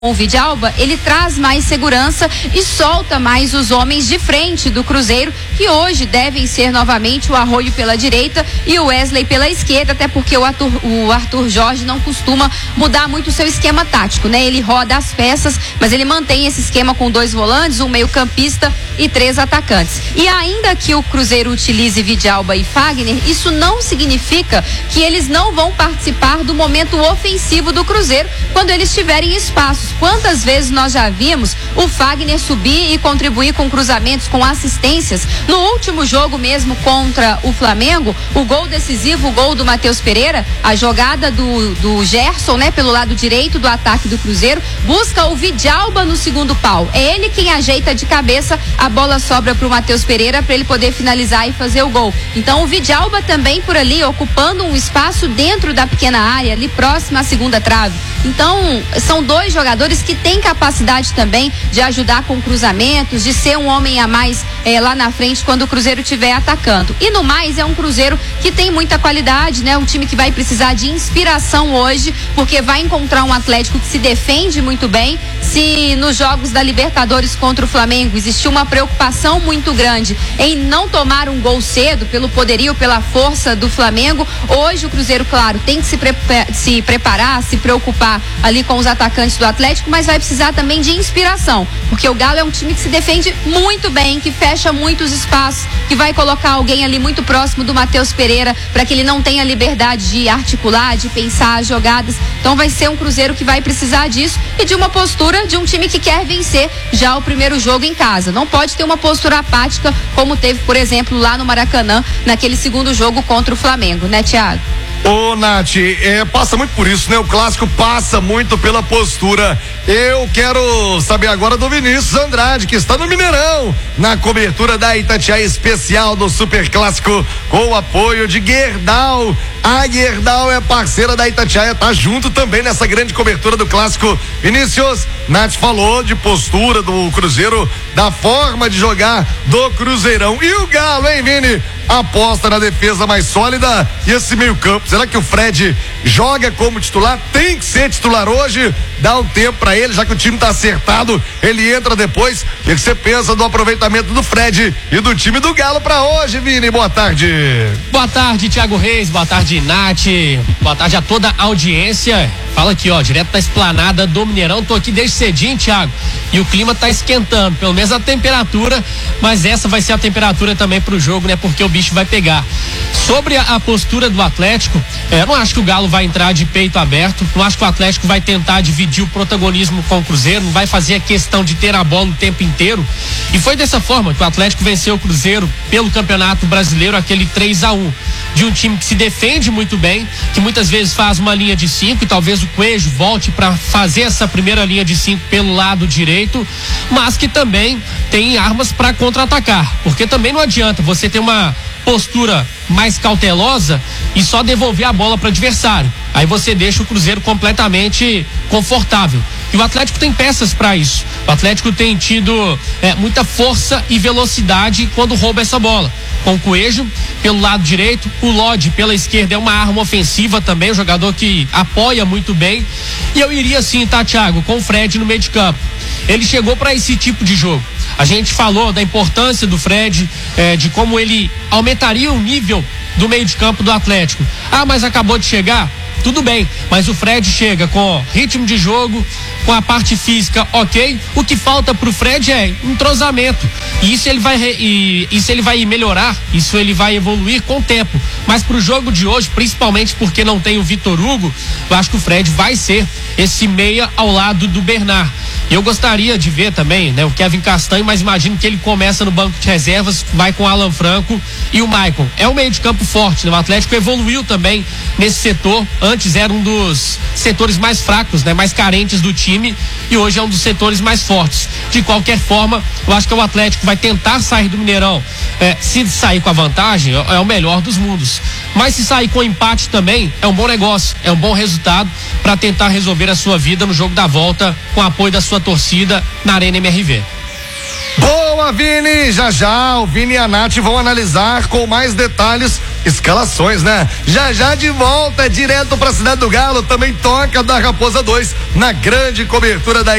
O Vidalba, ele traz mais segurança e solta mais os homens de frente do Cruzeiro, que hoje devem ser novamente o Arroio pela direita e o Wesley pela esquerda, até porque o Arthur Jorge não costuma mudar muito o seu esquema tático, né? Ele roda as peças, mas ele mantém esse esquema com 2 volantes, um meio-campista e 3 atacantes. E ainda que o Cruzeiro utilize Vidalba e Fagner, isso não significa que eles não vão participar do momento ofensivo do Cruzeiro quando eles tiverem espaços. Quantas vezes nós já vimos o Fagner subir e contribuir com cruzamentos, com assistências? No último jogo mesmo contra o Flamengo, o gol decisivo, o gol do Matheus Pereira, a jogada do Gerson, né, pelo lado direito do ataque do Cruzeiro, busca o Vidalba no segundo pau. É ele quem ajeita de cabeça, a bola sobra para o Matheus Pereira para ele poder finalizar e fazer o gol. Então o Vidalba também por ali, ocupando um espaço dentro da pequena área, ali próximo à segunda trave. Então, são 2 jogadores que têm capacidade também de ajudar com cruzamentos, de ser um homem a mais lá na frente quando o Cruzeiro estiver atacando. E no mais, é um Cruzeiro que tem muita qualidade, né? Um time que vai precisar de inspiração hoje, porque vai encontrar um Atlético que se defende muito bem. Se nos jogos da Libertadores contra o Flamengo existiu uma preocupação muito grande em não tomar um gol cedo, pelo poderio, pela força do Flamengo, hoje o Cruzeiro, claro, tem que se preparar, se preocupar ali com os atacantes do Atlético, mas vai precisar também de inspiração, porque o Galo é um time que se defende muito bem, que fecha muitos espaços, que vai colocar alguém ali muito próximo do Matheus Pereira para que ele não tenha liberdade de articular, de pensar as jogadas. Então vai ser um Cruzeiro que vai precisar disso e de uma postura de um time que quer vencer já o primeiro jogo em casa. Não pode ter uma postura apática como teve, por exemplo, lá no Maracanã, naquele segundo jogo contra o Flamengo, né, Thiago? Ô, Nath, passa muito por isso, né? O clássico passa muito pela postura. Eu quero saber agora do Vinícius Andrade, que está no Mineirão, na cobertura da Itatiaia especial do Super Clássico, com o apoio de Gerdau. A Gerdau é parceira da Itatiaia, tá junto também nessa grande cobertura do clássico. Vinícius, Nath falou de postura do Cruzeiro, da forma de jogar do Cruzeirão. E o Galo, hein, Vini? Aposta na defesa mais sólida e esse meio campo. Será que o Fred joga como titular? Tem que ser titular hoje? Dá um tempo pra ele, já que o time tá acertado, ele entra depois. O que você pensa do aproveitamento do Fred e do time do Galo pra hoje, Vini? Boa tarde. Boa tarde, Thiago Reis, boa tarde, Nath, boa tarde a toda a audiência. Fala aqui, ó, direto da esplanada do Mineirão, tô aqui desde cedinho, Thiago, e o clima tá esquentando, pelo menos a temperatura, mas essa vai ser a temperatura também pro jogo, né, porque o bicho vai pegar. Sobre a postura do Atlético, eu não acho que o Galo vai entrar de peito aberto, não acho que o Atlético vai tentar dividir o protagonismo com o Cruzeiro, não vai fazer a questão de ter a bola o tempo inteiro, e foi dessa forma que o Atlético venceu o Cruzeiro pelo Campeonato Brasileiro, aquele 3-1, de um time que se defende muito bem, que muitas vezes faz uma linha de 5 e talvez o Coelho volte para fazer essa primeira linha de 5 pelo lado direito, mas que também tem armas para contra-atacar, porque também não adianta você ter uma postura mais cautelosa e só devolver a bola para o adversário. Aí você deixa o Cruzeiro completamente confortável. E o Atlético tem peças para isso. O Atlético tem tido muita força e velocidade quando rouba essa bola. Com o Coelho pelo lado direito, o Lodge pela esquerda é uma arma ofensiva também, um jogador que apoia muito bem. E eu iria sim, tá, Thiago, com o Fred no meio de campo. Ele chegou para esse tipo de jogo. A gente falou da importância do Fred, de como ele aumentaria o nível do meio de campo do Atlético. Ah, mas acabou de chegar? Tudo bem, mas o Fred chega com ritmo de jogo, com a parte física ok. O que falta pro Fred é entrosamento. E isso ele vai melhorar, isso ele vai evoluir com o tempo. Mas pro jogo de hoje, principalmente porque não tem o Vitor Hugo, eu acho que o Fred vai ser esse meia ao lado do Bernard. Eu gostaria de ver também, né, o Kevin Castanho, mas imagino que ele começa no banco de reservas, vai com o Alan Franco e o Maicon. É um meio de campo forte, né? O Atlético evoluiu também nesse setor. Antes era um dos setores mais fracos, né, mais carentes do time, e hoje é um dos setores mais fortes. De qualquer forma, eu acho que o Atlético vai tentar sair do Mineirão. Se sair com a vantagem, é o melhor dos mundos. Mas se sair com empate também, é um bom negócio, é um bom resultado para tentar resolver a sua vida no jogo da volta com o apoio da sua torcida na Arena MRV. Boa, Vini! Já já o Vini e a Nath vão analisar com mais detalhes escalações, né? Já de volta, direto pra Cidade do Galo, também toca da Raposa 2, na grande cobertura da